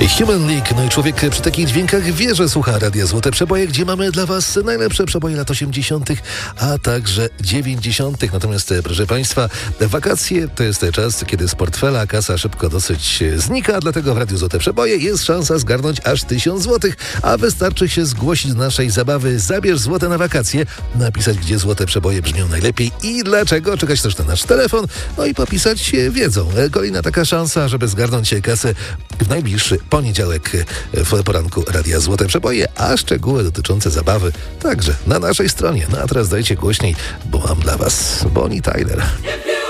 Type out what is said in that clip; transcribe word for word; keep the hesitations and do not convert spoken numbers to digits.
Human League, no i człowiek przy takich dźwiękach wie, że słucha Radia Złote Przeboje, gdzie mamy dla Was najlepsze przeboje lat osiemdziesiątych, a także dziewięćdziesiątych. Natomiast, proszę Państwa, wakacje to jest czas, kiedy z portfela kasa szybko dosyć znika, dlatego w Radiu Złote Przeboje jest szansa zgarnąć aż tysiąc złotych, a wystarczy się zgłosić do naszej zabawy Zabierz złote na wakacje, napisać, gdzie Złote Przeboje brzmią najlepiej i dlaczego, czekać też na nasz telefon, no i popisać wiedzą. Kolejna taka szansa, żeby zgarnąć kasę w najbliższy poniedziałek w poranku Radia Złote Przeboje, a szczegóły dotyczące zabawy także na naszej stronie. No a teraz dajcie głośniej, bo mam dla Was Bonnie Tyler.